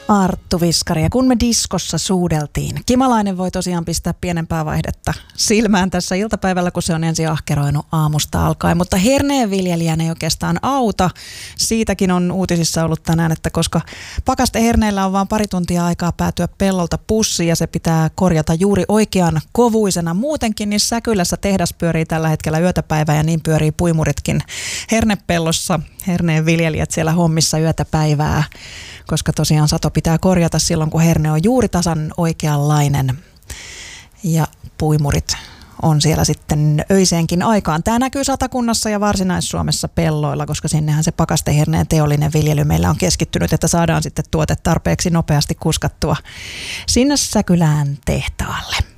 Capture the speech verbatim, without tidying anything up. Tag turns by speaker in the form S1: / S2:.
S1: Arttu Viskari, ja kun me diskossa suudeltiin, Kimalainen voi tosiaan pistää pienempää vaihdetta silmään tässä iltapäivällä, kun se on ensin ahkeroinut aamusta alkaen, mutta herneenviljelijän ei oikeastaan auta. Siitäkin on uutisissa ollut tänään, että koska pakasteherneillä on vain pari tuntia aikaa päätyä pellolta pussiin ja se pitää korjata juuri oikean kovuisena. Muutenkin niin Säkylässä tehdas pyörii tällä hetkellä yötäpäivää ja niin pyörii puimuritkin hernepellossa. Herneenviljelijät siellä hommissa yötäpäivää, koska tosiaan sato pitää korjata silloin, kun herne on juuri tasan oikeanlainen ja puimurit on siellä sitten öiseenkin aikaan. Tämä näkyy Satakunnassa ja Varsinais-Suomessa pelloilla, koska sinnehän se pakasteherneen teollinen viljely meillä on keskittynyt, että saadaan sitten tuote tarpeeksi nopeasti kuskattua sinne Säkylään tehtaalle.